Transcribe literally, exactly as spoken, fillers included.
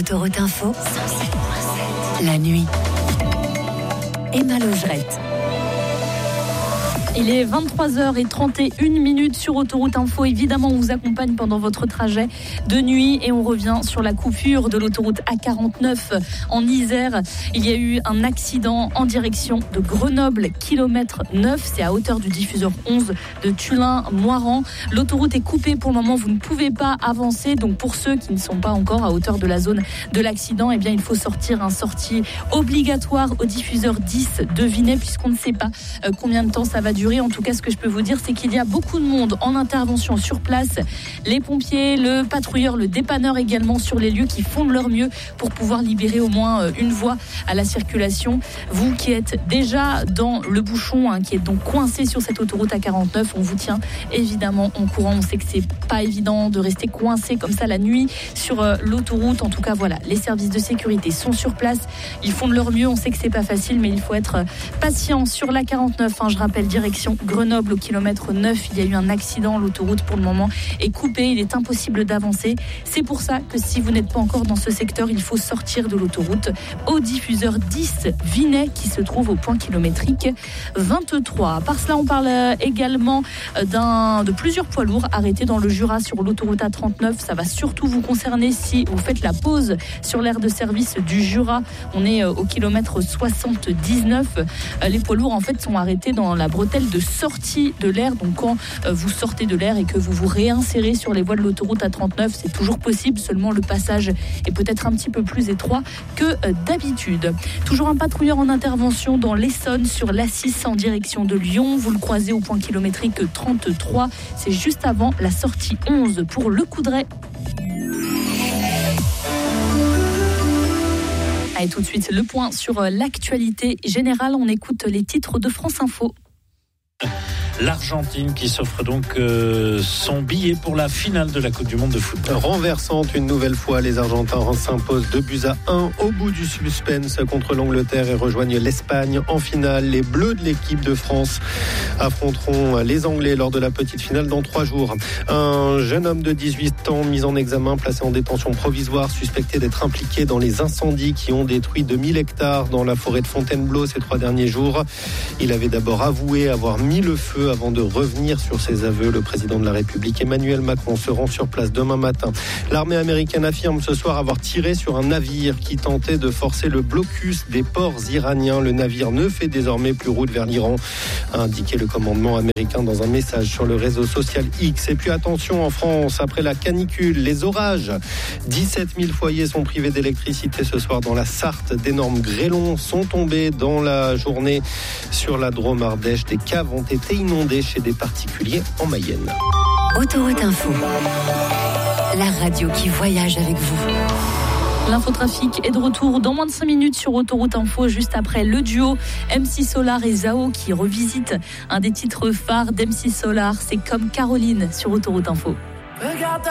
Autoroute Info, la nuit. Emma Logerette. Il est vingt-trois heures trente et une minutes sur Autoroute Info. Évidemment, on vous accompagne pendant votre trajet de nuit et on revient sur la coupure de l'autoroute A quarante-neuf en Isère. Il y a eu un accident en direction de Grenoble, kilomètre neuf. C'est à hauteur du diffuseur onze de Tullin-Moiran. L'autoroute est coupée pour le moment. Vous ne pouvez pas avancer. Donc, pour ceux qui ne sont pas encore à hauteur de la zone de l'accident, eh bien, il faut sortir un sortie obligatoire au diffuseur dix de Vinay puisqu'on ne sait pas combien de temps ça va durer. En tout cas, ce que je peux vous dire, c'est qu'il y a beaucoup de monde en intervention sur place. Les pompiers, le patrouilleur, le dépanneur également sur les lieux qui font de leur mieux pour pouvoir libérer au moins une voie à la circulation. Vous qui êtes déjà dans le bouchon, hein, qui êtes donc coincé sur cette autoroute A quarante-neuf, on vous tient évidemment en courant. On sait que c'est pas évident de rester coincé comme ça la nuit sur euh, l'autoroute. En tout cas, voilà, les services de sécurité sont sur place. Ils font de leur mieux. On sait que c'est pas facile, mais il faut être patient sur l'A quarante-neuf. Hein, je rappelle, direction Grenoble au kilomètre neuf. Il y a eu un accident. L'autoroute pour le moment est coupée. Il est impossible d'avancer. C'est pour ça que si vous n'êtes pas encore dans ce secteur, il faut sortir de l'autoroute au diffuseur dix Vinay qui se trouve au point kilométrique vingt-trois. Par cela, on parle également d'un, de plusieurs poids lourds arrêtés dans le Jura sur l'autoroute A trente-neuf. Ça va surtout vous concerner si vous faites la pause sur l'aire de service du Jura. On est au kilomètre soixante-dix-neuf. Les poids lourds en fait sont arrêtés dans la bretelle de sortie de l'aire. Donc quand vous sortez de l'aire et que vous vous réinsérez sur les voies de l'autoroute A trente-neuf, c'est toujours possible, seulement le passage est peut-être un petit peu plus étroit que d'habitude. Toujours un patrouilleur en intervention dans l'Essonne sur l'A six en direction de Lyon. Vous le croisez au point kilométrique trente-trois. C'est juste avant la sortie onze pour Le Coudray. Et tout de suite, le point sur l'actualité générale. On écoute les titres de France Info. L'Argentine qui s'offre donc euh, son billet pour la finale de la Coupe du Monde de foot. Renversante une nouvelle fois, les Argentins s'imposent deux buts à un au bout du suspense contre l'Angleterre et rejoignent l'Espagne en finale. Les Bleus de l'équipe de France affronteront les Anglais lors de la petite finale dans trois jours. Un jeune homme de dix-huit ans mis en examen, placé en détention provisoire, suspecté d'être impliqué dans les incendies qui ont détruit deux mille hectares dans la forêt de Fontainebleau ces trois derniers jours. Il avait d'abord avoué avoir mis le feu avant de revenir sur ses aveux. Le président de la République, Emmanuel Macron, se rend sur place demain matin. L'armée américaine affirme ce soir avoir tiré sur un navire qui tentait de forcer le blocus des ports iraniens. Le navire ne fait désormais plus route vers l'Iran, a indiqué le commandement américain dans un message sur le réseau social X. Et puis attention, en France, après la canicule, les orages, dix-sept mille foyers sont privés d'électricité ce soir dans la Sarthe. D'énormes grêlons sont tombés dans la journée sur la Drôme Ardèche. Des caves ont été inondées chez des particuliers en Mayenne. Autoroute Info, la radio qui voyage avec vous. L'infotrafic est de retour dans moins de cinq minutes sur Autoroute Info, juste après le duo M C Solar et Zao qui revisite un des titres phares d'M C Solar. C'est Comme Caroline sur Autoroute Info. Regarde